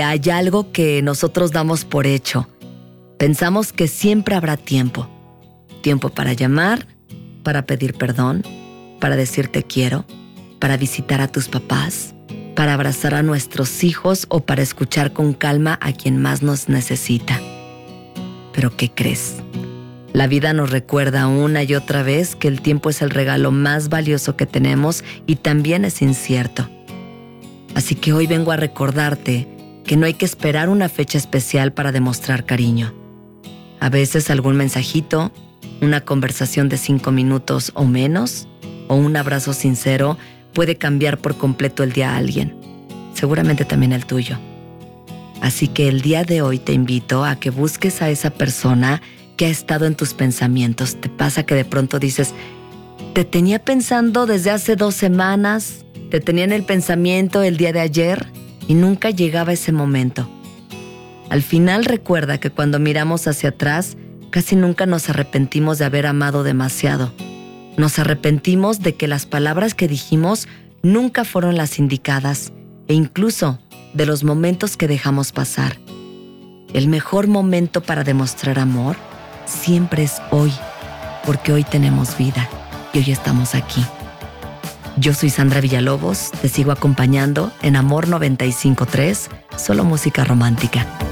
Hay algo que nosotros damos por hecho. Pensamos que siempre habrá tiempo. Tiempo para llamar, para pedir perdón, para decir te quiero, para visitar a tus papás, para abrazar a nuestros hijos o para escuchar con calma a quien más nos necesita. Pero ¿qué crees? La vida nos recuerda una y otra vez que el tiempo es el regalo más valioso que tenemos y también es incierto. Así que hoy vengo a recordarte que no hay que esperar una fecha especial para demostrar cariño. A veces algún mensajito, una conversación de 5 minutos o menos, o un abrazo sincero puede cambiar por completo el día a alguien, seguramente también el tuyo. Así que el día de hoy te invito a que busques a esa persona que ha estado en tus pensamientos. ¿Te pasa que de pronto dices, te tenía pensando desde hace 2 semanas, te tenía en el pensamiento el día de ayer y nunca llegaba ese momento? Al final recuerda que cuando miramos hacia atrás, casi nunca nos arrepentimos de haber amado demasiado. Nos arrepentimos de que las palabras que dijimos nunca fueron las indicadas e incluso de los momentos que dejamos pasar. El mejor momento para demostrar amor siempre es hoy, porque hoy tenemos vida y hoy estamos aquí. Yo soy Sandra Villalobos, te sigo acompañando en Amor 95.3, solo música romántica.